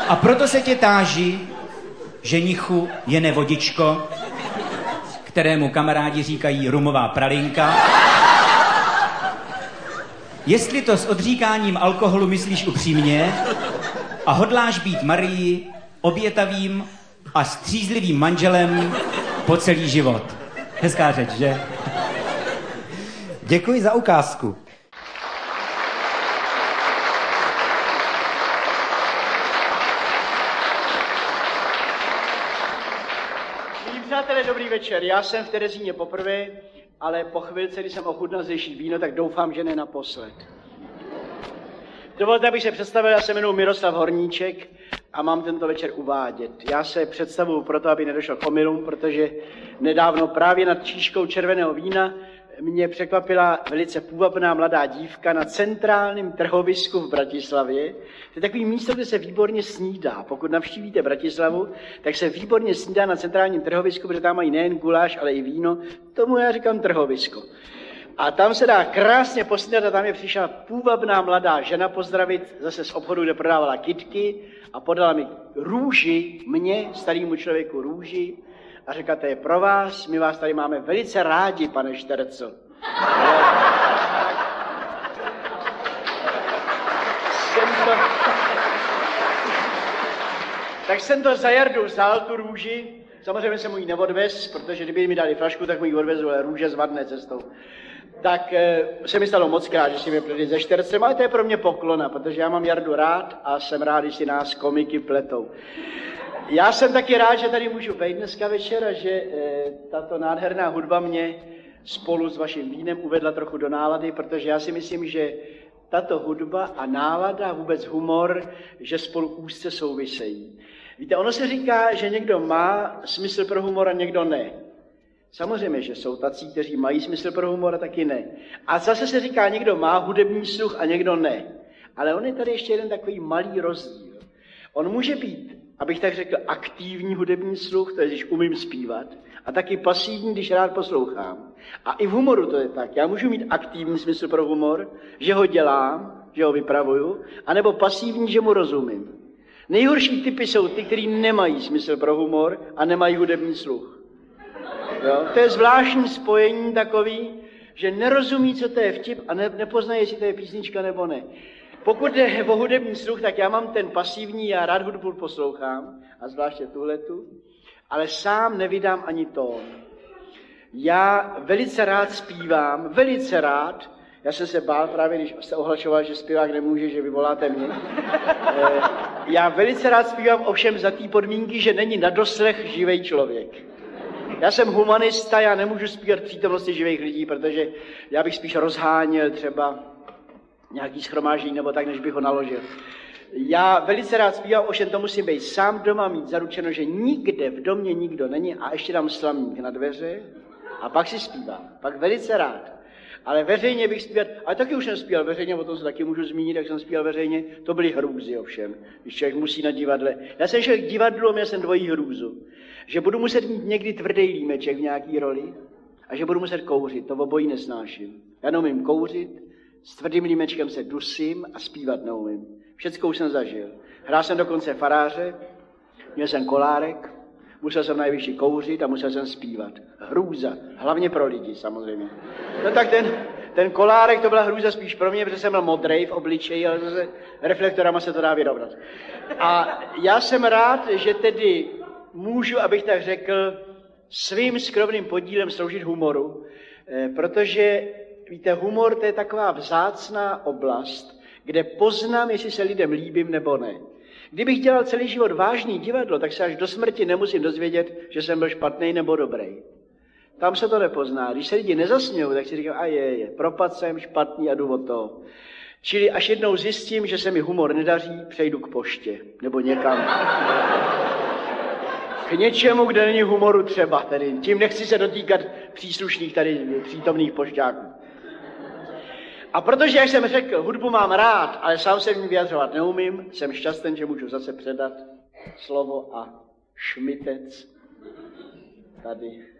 A proto se tě táži, ženichu jene vodičko, kterému kamarádi říkají rumová pralinka. Jestli to s odříkáním alkoholu myslíš upřímně a hodláš být Marii obětavým a střízlivým manželem po celý život. Hezká řeč, že? Děkuji za ukázku. Milí přátelé, dobrý večer. Já jsem v Terezíně poprvé, ale po chvilce, když jsem ochutnal zdejší víno, tak doufám, že ne naposled. Dovolte, abych se představil, já se jmenuji Miroslav Horníček a mám tento večer uvádět. Já se představuju proto, aby nedošlo k omylům, protože nedávno právě nad číškou červeného vína mě překvapila velice půvabná mladá dívka na centrálním trhovisku v Bratislavě. To je takový místo, kde se výborně snídá. Pokud navštívíte Bratislavu, tak se výborně snídá na centrálním trhovisku, protože tam mají nejen guláš, ale i víno. Tomu já říkám trhovisko. A tam se dá krásně posnídat a tam je přišla půvabná mladá žena pozdravit zase z obchodu, kde prodávala kytky a podala mi růži, mně, starýmu člověku růži a řekla, to je pro vás, my vás tady máme velice rádi, pane Šterco. Tak jsem to za Jardu vzal, tu růži, samozřejmě jsem mu ji neodvez, protože kdyby mi dali flašku, tak mu ji odvezu, ale růže zvadné cestou. Tak se mi stalo moc krát, že si mě pletli se Štercem, ale to je pro mě poklona, protože já mám Jardu rád a jsem rád, když si nás komiky pletou. Já jsem taky rád, že tady můžu být dneska večer a že tato nádherná hudba mě spolu s vaším vínem uvedla trochu do nálady, protože já si myslím, že tato hudba a nálada, vůbec humor, že spolu úzce souvisejí. Víte, ono se říká, že někdo má smysl pro humor a někdo ne. Samozřejmě, že jsou tací, kteří mají smysl pro humor a taky ne. A zase se říká, někdo má hudební sluch a někdo ne. Ale on je tady ještě jeden takový malý rozdíl. On může být, abych tak řekl, aktivní hudební sluch, to je, když umím zpívat, a taky pasivní, když rád poslouchám. A i v humoru to je tak. Já můžu mít aktivní smysl pro humor, že ho dělám, že ho vypravuju, anebo pasivní, že mu rozumím. Nejhorší typy jsou ty, kteří nemají smysl pro humor a nemají hudební sluch. Jo? To je zvláštní spojení takový, že nerozumí, co to je vtip a nepoznají, jestli to je písnička nebo ne. Pokud jde o hudební sluch, tak já mám ten pasivní, já rád hudbu poslouchám, a zvláště tuhletu, ale sám nevydám ani tón. Já velice rád zpívám, velice rád. Já jsem se bál právě, když se ohlašoval, že zpěvák nemůže, že vyvoláte mě. Já velice rád zpívám, ovšem za té podmínky, že není na doslech živej člověk. Já jsem humanista, já nemůžu zpívat v přítomnosti živých lidí, protože já bych spíš rozháněl třeba nějaký shromáždění nebo tak, než bych ho naložil. Já velice rád zpívám, ovšem to musím být sám doma, mít zaručeno, že nikde v domě nikdo není a ještě dám slamník na dveře a pak si zpívám. Pak velice rád. Ale veřejně bych zpívat, ale taky už jsem zpíval veřejně, o tom se taky můžu zmínit, jak jsem zpíval veřejně, to byly hrůzy ovšem, když člověk musí na divadle. Já jsem šel k divadlu a měl jsem dvojí hrůzu, že budu muset mít někdy tvrdý límeček v nějaký roli a že budu muset kouřit, to obojí nesnáším. Já neumím kouřit, s tvrdým límečkem se dusím a zpívat neumím. Všecko už jsem zažil. Hrál jsem dokonce faráře, měl jsem kolárek, musel jsem najvyšší kouřit a musel jsem zpívat. Hrůza, hlavně pro lidi samozřejmě. No tak ten kolárek to byla hrůza spíš pro mě, protože jsem byl modrej v obličeji, ale zase reflektorama se to dá vyrovnat. A já jsem rád, že tedy můžu, abych tak řekl, svým skromným podílem sloužit humoru, protože, víte, humor to je taková vzácná oblast, kde poznám, jestli se lidem líbím nebo ne. Kdybych dělal celý život vážný divadlo, tak se až do smrti nemusím dozvědět, že jsem byl špatný nebo dobrý. Tam se to nepozná. Když se lidi nezasmějou, tak si říkám, a propad jsem špatný a jdu od toho. Čili až jednou zjistím, že se mi humor nedaří, přejdu k poště nebo někam. K něčemu, kde není humoru třeba. Tedy tím nechci se dotýkat příslušných tady přítomných pošťáků. A protože, jak jsem řekl, hudbu mám rád, ale sám se v ní vyjadřovat neumím, jsem šťastný, že můžu zase předat slovo a šmitec tady